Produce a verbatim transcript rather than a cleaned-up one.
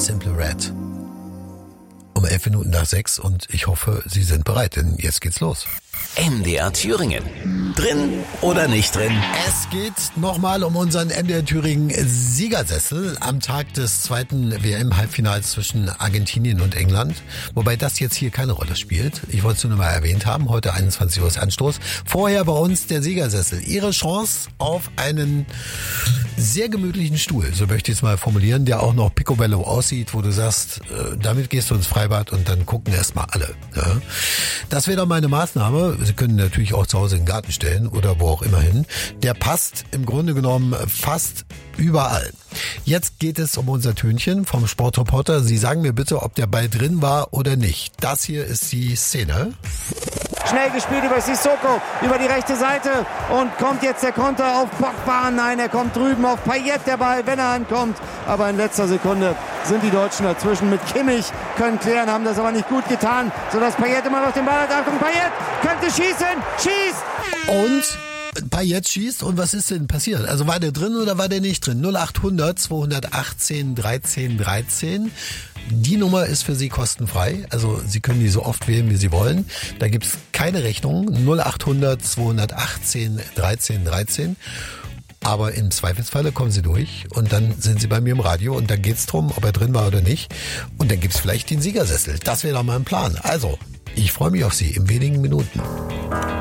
Simple Red. Um elf Minuten nach sechs und ich hoffe, Sie sind bereit, denn jetzt geht's los. M D R Thüringen. Drin oder nicht drin? Es geht nochmal um unseren M D R Thüringen Siegersessel am Tag des zweiten W M-Halbfinals zwischen Argentinien und England. Wobei das jetzt hier keine Rolle spielt. Ich wollte es nur mal erwähnt haben. Heute einundzwanzig Uhr ist Anstoß. Vorher bei uns der Siegersessel. Ihre Chance auf einen sehr gemütlichen Stuhl, so möchte ich es mal formulieren, der auch noch picobello aussieht, wo du sagst, äh, damit gehst du ins Freibad und dann gucken erst mal alle. Ja? Das wäre doch meine Maßnahme. Sie können natürlich auch zu Hause in den Garten stellen oder wo auch immer hin. Der passt im Grunde genommen fast überall. Jetzt geht es um unser Tönchen vom Sportreporter. Sie sagen mir bitte, ob der Ball drin war oder nicht. Das hier ist die Szene. Schnell gespielt über Sissoko, über die rechte Seite und kommt jetzt der Konter auf Pogba. Nein, er kommt drüben auf Payet, der Ball, wenn er ankommt. Aber in letzter Sekunde sind die Deutschen dazwischen mit Kimmich, können klären, haben das aber nicht gut getan, sodass Payet immer noch den Ball hat. Achtung, Payet könnte schießen, schießt! Und Payet schießt und was ist denn passiert? Also war der drin oder war der nicht drin? null acht hundert zweihundertachtzehn dreizehn dreizehn. Die Nummer ist für Sie kostenfrei, also Sie können die so oft wählen, wie Sie wollen. Da gibt's keine Rechnung, null acht hundert zweihundertachtzehn dreizehn dreizehn. Aber im Zweifelsfalle kommen Sie durch und dann sind Sie bei mir im Radio und dann geht's drum, ob er drin war oder nicht. Und dann gibt's vielleicht den Siegersessel. Das wäre doch mal ein Plan. Also, ich freue mich auf Sie in wenigen Minuten.